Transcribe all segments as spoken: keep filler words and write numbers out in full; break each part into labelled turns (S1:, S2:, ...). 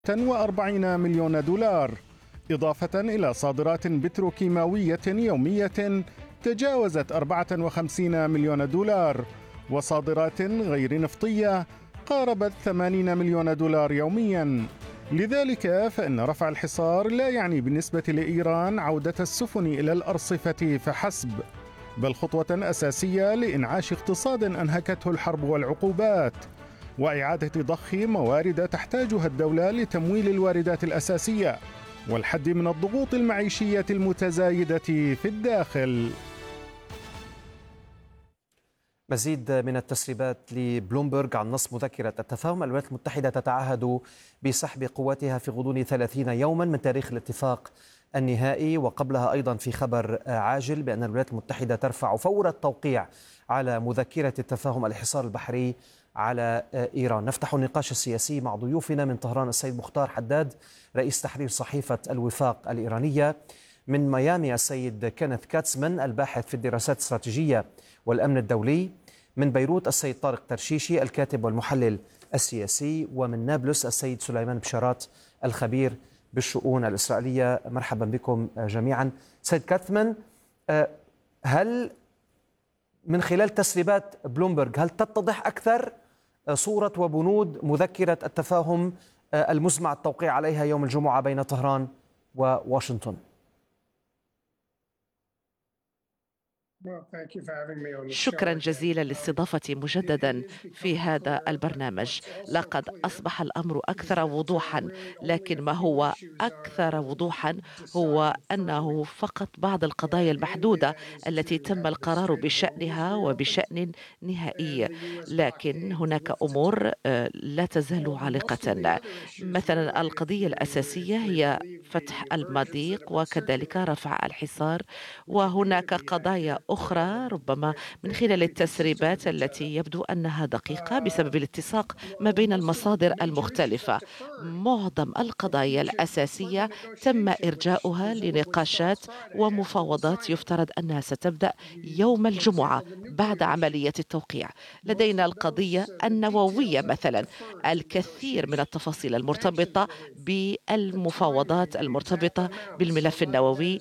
S1: وأربعين مليون دولار، إضافة إلى صادرات بتروكيماوية يومية تجاوزت أربعة وخمسين مليون دولار، وصادرات غير نفطية قاربت ثمانين مليون دولار يوميا. لذلك فإن رفع الحصار لا يعني بالنسبة لإيران عودة السفن إلى الأرصفة فحسب، بل خطوة أساسية لإنعاش اقتصاد أنهكته الحرب والعقوبات، وإعادة ضخ موارد تحتاجها الدولة لتمويل الواردات الأساسية والحد من الضغوط المعيشية المتزايدة في الداخل.
S2: مزيد من التسريبات لبلومبرغ عن نص مذكرة التفاهم. الولايات المتحدة تتعهد بسحب قواتها في غضون ثلاثين يوما من تاريخ الاتفاق النهائي، وقبلها أيضا في خبر عاجل بأن الولايات المتحدة ترفع فور التوقيع على مذكرة التفاهم الحصار البحري على إيران. نفتح النقاش السياسي مع ضيوفنا من طهران السيد مختار حداد رئيس تحرير صحيفة الوفاق الإيرانية، من ميامي السيد كينيث كاتسمان الباحث في الدراسات الاستراتيجية والأمن الدولي، من بيروت السيد طارق ترشيشي الكاتب والمحلل السياسي، ومن نابلس السيد سليمان بشارات الخبير بالشؤون الإسرائيلية. مرحبا بكم جميعا. سيد كاتسمان، هل من خلال تسريبات بلومبرغ هل تتضح أكثر صورة وبنود مذكرة التفاهم المزمع التوقيع عليها يوم الجمعة بين طهران وواشنطن؟
S3: شكرا جزيلا لاستضافتي مجددا في هذا البرنامج. لقد أصبح الأمر أكثر وضوحا، لكن ما هو أكثر وضوحا هو أنه فقط بعض القضايا المحدودة التي تم القرار بشأنها وبشأن نهائي، لكن هناك أمور لا تزال عالقة. مثلا القضية الأساسية هي فتح المضيق وكذلك رفع الحصار، وهناك قضايا أخرى ربما من خلال التسريبات التي يبدو أنها دقيقة بسبب الاتساق ما بين المصادر المختلفة. معظم القضايا الأساسية تم إرجاؤها لنقاشات ومفاوضات يفترض أنها ستبدأ يوم الجمعة بعد عملية التوقيع. لدينا القضية النووية مثلا، الكثير من التفاصيل المرتبطة بالمفاوضات المرتبطة بالملف النووي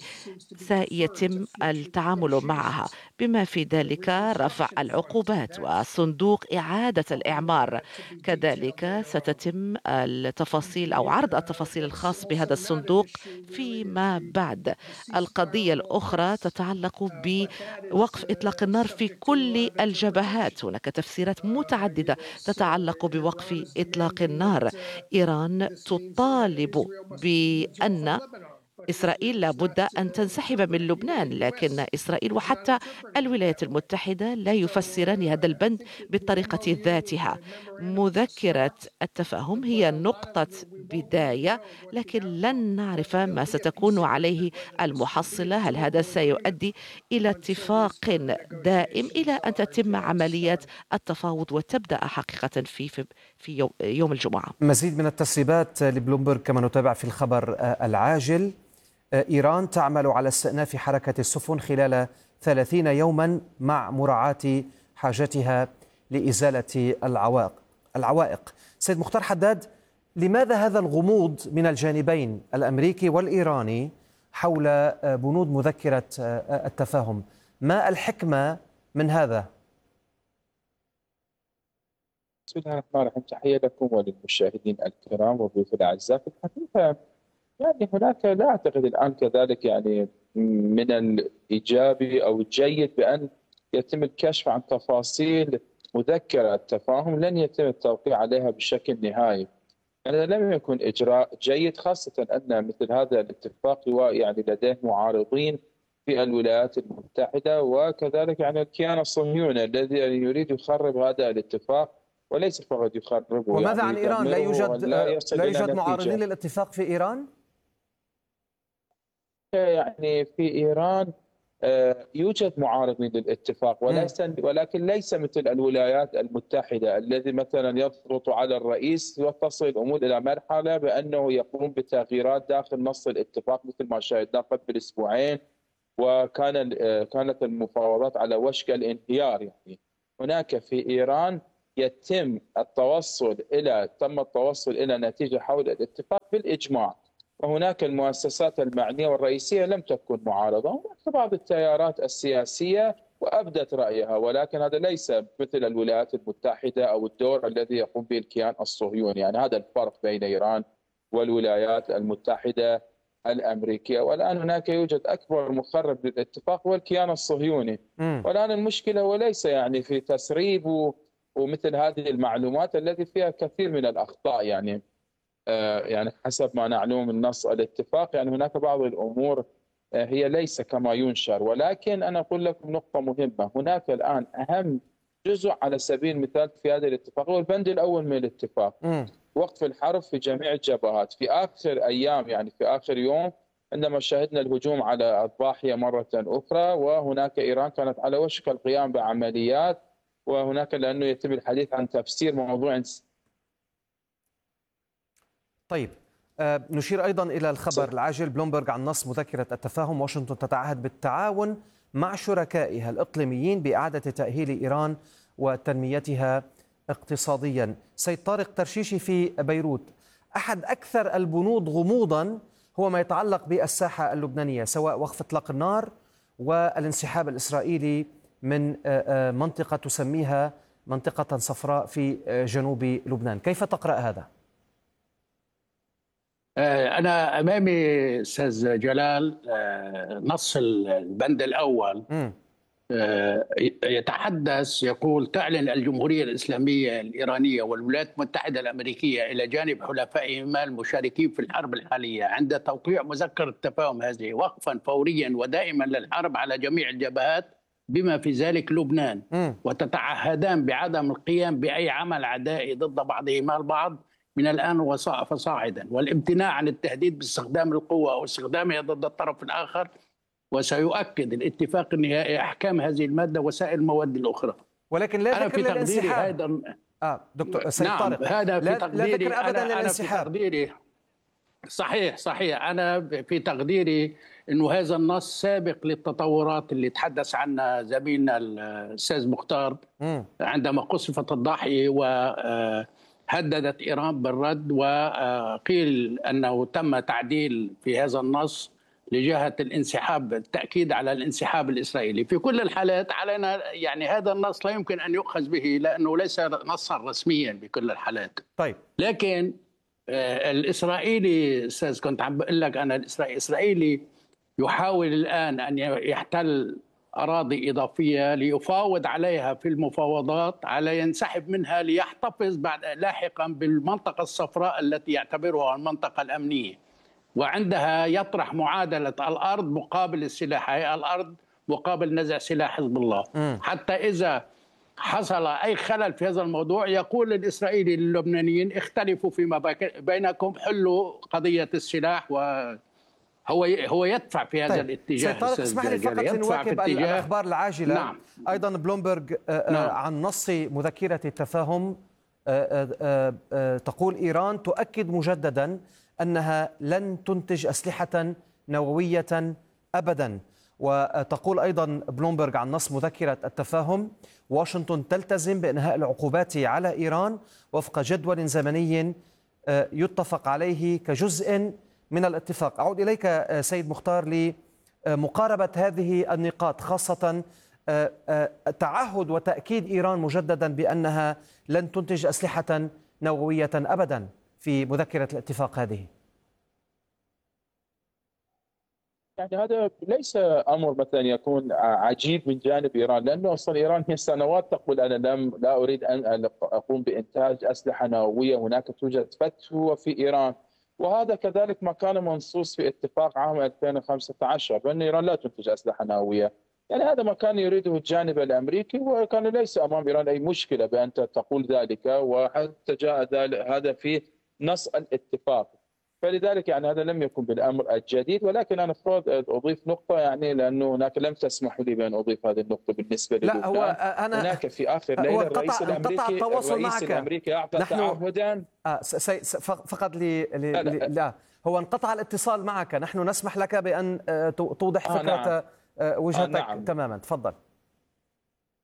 S3: سيتم التعامل معها، بما في ذلك رفع العقوبات وصندوق إعادة الإعمار. كذلك ستتم التفاصيل أو عرض التفاصيل الخاص بهذا الصندوق فيما بعد. القضية الأخرى تتعلق بوقف إطلاق النار في كل الجبهات. هناك تفسيرات متعددة تتعلق بوقف إطلاق النار. إيران تطالب بأن إسرائيل لابد أن تنسحب من لبنان، لكن إسرائيل وحتى الولايات المتحدة لا يفسران هذا البند بالطريقة ذاتها. مذكرة التفاهم هي نقطة بداية، لكن لن نعرف ما ستكون عليه المحصلة. هل هذا سيؤدي إلى اتفاق دائم إلى أن تتم عمليات التفاوض وتبدأ حقيقة في في يوم الجمعة؟
S2: مزيد من التسريبات لبلومبرغ كما نتابع في الخبر العاجل. إيران تعمل على استئناف حركة السفن خلال ثلاثين يوما مع مراعاة حاجتها لإزالة العوائق العوائق سيد مختار حداد، لماذا هذا الغموض من الجانبين الأمريكي والإيراني حول بنود مذكرة التفاهم؟ ما الحكمة من هذا؟
S4: بسم الله الرحمن الرحيم. تحية لكم وللمشاهدين الكرام وضيوف الأعزاء. في الحقيقة يعني هناك لا أعتقد الآن كذلك يعني من الإيجابي أو الجيد بأن يتم الكشف عن تفاصيل مذكرة التفاهم لن يتم التوقيع عليها بشكل نهائي. يعني لم يكن إجراء جيد، خاصة أن مثل هذا الاتفاق يعني لديه معارضين في الولايات المتحدة وكذلك يعني الكيان الصهيوني الذي يريد يخرب هذا الاتفاق، وليس فقط يخربه.
S2: وماذا
S4: يعني
S2: عن إيران؟ لا يوجد
S4: لا,
S2: لا يوجد معارضين للاتفاق في إيران؟
S4: يعني في إيران يوجد معارضين للاتفاق وليس ولكن ليس مثل الولايات المتحدة الذي مثلا يضغط على الرئيس وتصل الأمور إلى مرحلة بأنه يقوم بتغييرات داخل نص الاتفاق مثل ما شاهدنا قبل أسبوعين، وكان كانت المفاوضات على وشك الانهيار. يعني هناك في إيران يتم التوصل إلى تم التوصل إلى نتيجة حول الاتفاق بالإجماع، وهناك المؤسسات المعنية والرئيسية لم تكن معارضة، هناك بعض التيارات السياسية وأبدت رأيها، ولكن هذا ليس مثل الولايات المتحدة أو الدور الذي يقوم به الكيان الصهيوني. يعني هذا الفرق بين إيران والولايات المتحدة الأمريكية. والآن هناك يوجد أكبر مخرب للاتفاق هو الكيان الصهيوني، والآن المشكلة وليس يعني في تسريب ومثل هذه المعلومات التي فيها كثير من الأخطاء. يعني يعني حسب ما نعلم من نص الاتفاق يعني هناك بعض الأمور هي ليس كما ينشر. ولكن أنا أقول لكم نقطة مهمة، هناك الآن أهم جزء على سبيل المثال في هذا الاتفاق هو البند الأول من الاتفاق، م. وقف الحرب في جميع الجبهات. في آخر أيام يعني في آخر يوم عندما شاهدنا الهجوم على الضاحية مرة أخرى، وهناك إيران كانت على وشك القيام بعمليات، وهناك لأنه يتم الحديث عن تفسير موضوع.
S2: طيب آه نشير أيضا إلى الخبر العاجل، بلومبرغ عن نص مذكرة التفاهم، واشنطن تتعهد بالتعاون مع شركائها الإقليميين بإعادة تأهيل إيران وتنميتها اقتصاديا. سيد طارق ترشيشي في بيروت، أحد أكثر البنود غموضا هو ما يتعلق بالساحة اللبنانية، سواء وقف إطلاق النار والانسحاب الإسرائيلي من منطقة تسميها منطقة صفراء في جنوب لبنان. كيف تقرأ هذا؟
S5: أنا أمامي أستاذ جلال نص البند الأول م. يتحدث، يقول: تعلن الجمهورية الإسلامية الإيرانية والولايات المتحدة الأمريكية إلى جانب حلفائهما المشاركين في الحرب الحالية عند توقيع مذكرة التفاهم هذه وقفا فوريا ودائما للحرب على جميع الجبهات بما في ذلك لبنان، م. وتتعهدان بعدم القيام بأي عمل عدائي ضد بعضهما البعض من الآن فصاعدا، والامتناع عن التهديد باستخدام القوة أو استخدامها ضد الطرف الآخر. وسيؤكد الاتفاق النهائي أحكام هذه المادة وسائر المواد الأخرى.
S2: ولكن لا ذكر للانسحاب.
S5: هذا
S2: اه دكتور سيد
S5: نعم
S2: طارق،
S5: هذا في
S2: لا,
S5: تقديري.
S2: لا ذكر أبدا
S5: أنا
S2: للانسحاب.
S5: أنا في تقديري صحيح صحيح أنا في تقديري إنه هذا النص سابق للتطورات اللي تحدث عنها زميلنا الأستاذ مختار م. عندما قصفت الضاحية وهددت إيران بالرد، وقيل أنه تم تعديل في هذا النص لجهة الانسحاب، التأكيد على الانسحاب الإسرائيلي. في كل الحالات علينا يعني هذا النص لا يمكن أن يؤخذ به لأنه ليس نصا رسميا بكل الحالات.
S2: طيب
S5: لكن آه الإسرائيلي أستاذ كنت عم بقول لك أنا الإسرائيلي يحاول الآن أن يحتل أراضي إضافية ليفاوض عليها في المفاوضات على ينسحب منها ليحتفظ بعد لاحقا بالمنطقة الصفراء التي يعتبرها المنطقة الأمنية، وعندها يطرح معادلة الأرض مقابل السلاح، هي الأرض مقابل نزع سلاح حزب الله. م. حتى إذا حصل أي خلل في هذا الموضوع يقول الإسرائيلي للبنانيين: اختلفوا فيما بينكم، حلوا قضية السلاح. وهو هو يدفع في هذا طيب. الاتجاه.
S2: سيد طارق اسمح لي فقط لنواكب الأخبار العاجلة. نعم. أيضا بلومبرغ نعم. عن نص مذكرة التفاهم تقول: إيران تؤكد مجددا أنها لن تنتج أسلحة نووية أبدا. وتقول أيضا بلومبرغ عن نص مذكرة التفاهم: واشنطن تلتزم بإنهاء العقوبات على إيران وفق جدول زمني يتفق عليه كجزء من الاتفاق. أعود إليك سيد مختار لمقاربة هذه النقاط، خاصة تعهد وتأكيد إيران مجددا بأنها لن تنتج أسلحة نووية أبدا في مذكرة الاتفاق هذه.
S4: يعني هذا ليس أمر مثلا يكون عجيب من جانب إيران، لأنه أصلا إيران هي سنوات تقول أنا لم لا أريد أن أقوم بإنتاج أسلحة نووية، هناك توجد فتوى في إيران، وهذا كذلك ما كان منصوص في اتفاق عام ألفين وخمسة عشر بأن إيران لا تنتج أسلحة نووية. يعني هذا ما كان يريده الجانب الأمريكي، وكان ليس أمام إيران أي مشكلة بأن تقول ذلك، وحتى جاء هذا في نص الاتفاق. فلذلك يعني هذا لم يكن بالأمر الجديد. ولكن أنا أفرض أضيف نقطة، يعني لأنه هناك لم تسمح لي بأن أضيف هذه النقطة بالنسبة لي.
S2: لا هو أنا
S4: هناك في آخر ليلة الرئيس الأمريكي الرئيس معك. الأمريكي أعطى تعهدا
S2: آه فقط لي لا, لا. لا هو انقطع الاتصال معك، نحن نسمح لك بأن توضح فكرة آه نعم. وجهتك آه نعم. تماما. تفضل.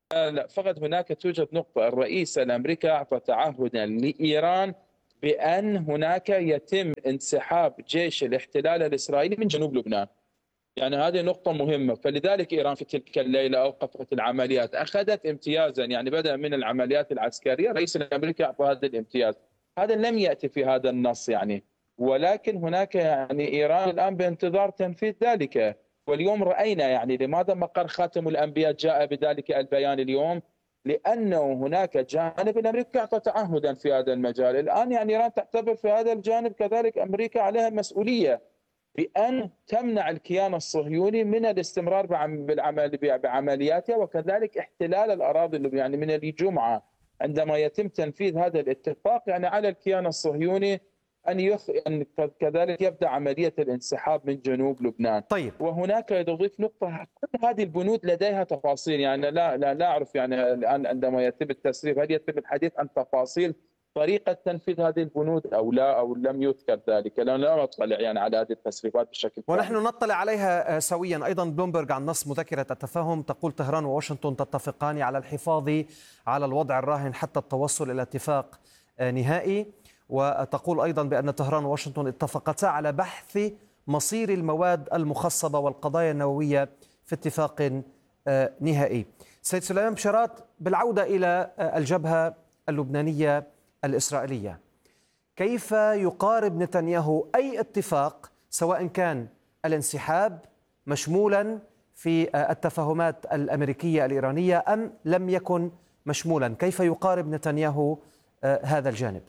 S4: لا، فقط هناك توجد نقطة. الرئيس الأمريكي أعطى تعهدا لإيران بأن هناك يتم انسحاب جيش الاحتلال الإسرائيلي من جنوب لبنان. يعني هذه نقطة مهمة، فلذلك إيران في تلك الليلة أوقفت العمليات، أخذت امتيازا، يعني بدأ من العمليات العسكرية. الرئيس الأمريكي أعطى هذا الامتياز. هذا لم يأتي في هذا النص يعني، ولكن هناك يعني إيران الآن بانتظار تنفيذ ذلك. واليوم رأينا يعني لماذا مقر خاتم الأنبياء جاء بذلك البيان اليوم؟ لأنه هناك جانب الأمريكي أعطى تعهدا في هذا المجال. الآن يعني إيران تعتبر في هذا الجانب كذلك أمريكا عليها مسؤولية بأن تمنع الكيان الصهيوني من الاستمرار بعملياتها، وكذلك احتلال الأراضي. يعني من الجمعة عندما يتم تنفيذ هذا الاتفاق يعني على الكيان الصهيوني أن, يخ... أن كذلك يبدأ عملية الانسحاب من جنوب لبنان.
S2: طيب.
S4: وهناك يضيف نقطة، كل هذه البنود لديها تفاصيل. يعني لا لا, لا أعرف يعني الآن عندما يتم التسريب هل يتم الحديث عن تفاصيل طريقة تنفيذ هذه البنود أو لا، أو لم يذكر ذلك. أنا لا أطلع يعني على هذه التسريبات بشكل كامل.
S2: ونحن نطلع عليها سويا. أيضا بلومبرغ عن نص مذكرة التفاهم تقول طهران وواشنطن تتفقان على الحفاظ على الوضع الراهن حتى التوصل إلى اتفاق نهائي. وتقول أيضا بأن طهران وواشنطن اتفقتا على بحث مصير المواد المخصبة والقضايا النووية في اتفاق نهائي. سيد سليمان بشارات، بالعودة إلى الجبهة اللبنانية الإسرائيلية، كيف يقارب نتنياهو أي اتفاق سواء كان الانسحاب مشمولا في التفاهمات الأمريكية الإيرانية أم لم يكن مشمولا؟ كيف يقارب نتنياهو هذا الجانب؟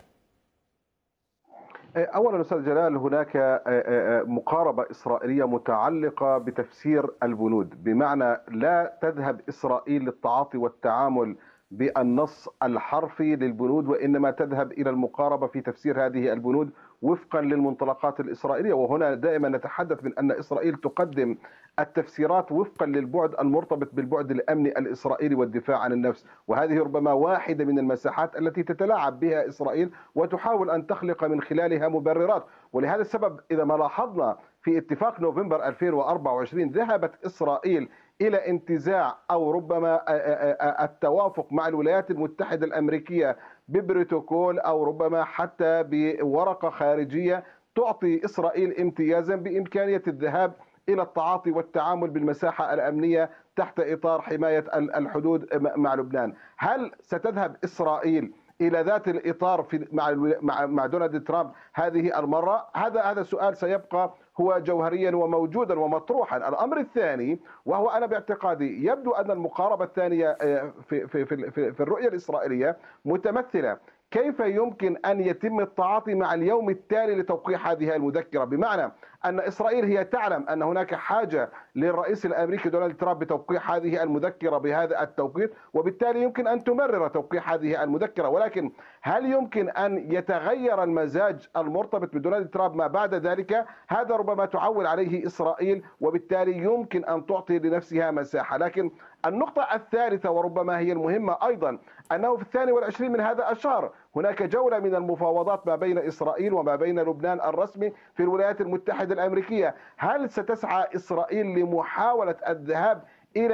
S6: أولا أستاذ جلال، هناك مقاربة إسرائيلية متعلقة بتفسير البنود، بمعنى لا تذهب إسرائيل للتعاطي والتعامل بالنص الحرفي للبنود، وإنما تذهب إلى المقاربة في تفسير هذه البنود وفقا للمنطلقات الإسرائيلية. وهنا دائما نتحدث من أن إسرائيل تقدم التفسيرات وفقا للبعد المرتبط بالبعد الأمني الإسرائيلي والدفاع عن النفس، وهذه ربما واحدة من المساحات التي تتلاعب بها إسرائيل وتحاول أن تخلق من خلالها مبررات. ولهذا السبب إذا ما لاحظنا في اتفاق نوفمبر ألفين وأربعة وعشرين ذهبت إسرائيل إلى انتزاع أو ربما التوافق مع الولايات المتحدة الأمريكية ببروتوكول أو ربما حتى بورقة خارجية تعطي إسرائيل امتيازا بإمكانية الذهاب إلى التعاطي والتعامل بالمساحة الأمنية تحت إطار حماية الحدود مع لبنان. هل ستذهب إسرائيل إلى ذات الإطار في مع مع دونالد ترامب هذه المرة؟ هذا هذا السؤال سيبقى هو جوهريا وموجودا ومطروحا. الأمر الثاني، وهو أنا باعتقادي يبدو أن المقاربة الثانية في في في, في الرؤية الإسرائيلية متمثلة كيف يمكن أن يتم التعاطي مع اليوم التالي لتوقيع هذه المذكرة، بمعنى أن إسرائيل هي تعلم أن هناك حاجة للرئيس الأمريكي دونالد ترامب بتوقيع هذه المذكرة بهذا التوقيت، وبالتالي يمكن أن تمرر توقيع هذه المذكرة. ولكن هل يمكن أن يتغير المزاج المرتبط بدونالد ترامب ما بعد ذلك؟ هذا ربما تعول عليه إسرائيل، وبالتالي يمكن أن تعطي لنفسها مساحة. لكن النقطة الثالثة وربما هي المهمة أيضا، أنه في الثاني والعشرين من هذا الشهر هناك جولة من المفاوضات ما بين إسرائيل وما بين لبنان الرسمي في الولايات المتحدة الأمريكية. هل ستسعى إسرائيل لمحاولة الذهاب إلى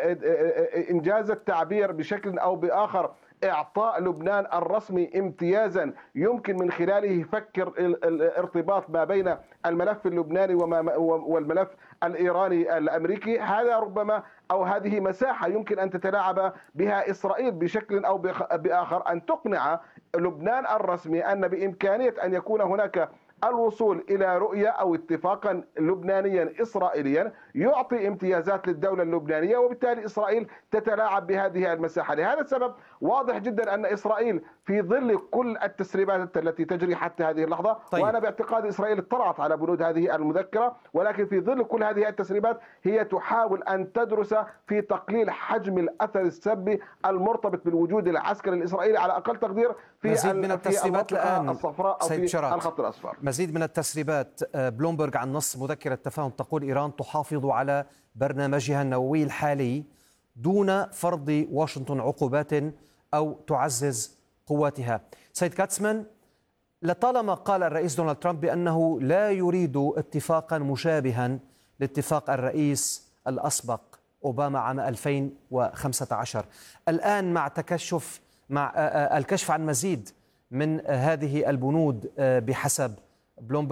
S6: إنجاز التعبير بشكل أو بآخر إعطاء لبنان الرسمي امتيازا يمكن من خلاله فكر الارتباط ما بين الملف اللبناني والملف الإيراني الأمريكي؟ هذا ربما أو هذه مساحة يمكن أن تتلاعب بها إسرائيل بشكل أو بآخر، أن تقنع لبنان الرسمي أن بإمكانية أن يكون هناك الوصول إلى رؤية أو اتفاقا لبنانيا إسرائيليا يعطي امتيازات للدولة اللبنانية، وبالتالي إسرائيل تتلاعب بهذه المساحة. لهذا السبب واضح جدا أن إسرائيل في ظل كل التسريبات التي تجري حتى هذه اللحظة، طيب. وأنا باعتقاد إسرائيل اطلعت على بنود هذه المذكرة، ولكن في ظل كل هذه التسريبات هي تحاول أن تدرس في تقليل حجم الأثر السلبي المرتبط بالوجود العسكري الإسرائيلي على أقل تقدير في
S2: مزيد من التسريبات الآن
S6: الصفراء أو في الخط الأصفر.
S2: مزيد من التسريبات. بلومبرغ عن نص مذكرة تفاهم تقول إيران تحافظ على برنامجها النووي الحالي دون فرض واشنطن عقوبات أو تعزز قواتها. سيد كاتسمان، لطالما قال الرئيس دونالد ترامب بأنه لا يريد اتفاقا مشابها لاتفاق الرئيس الأسبق أوباما عام ألفين وخمسة عشر. الآن مع تكشف مع الكشف عن مزيد من هذه البنود بحسب بلومبرج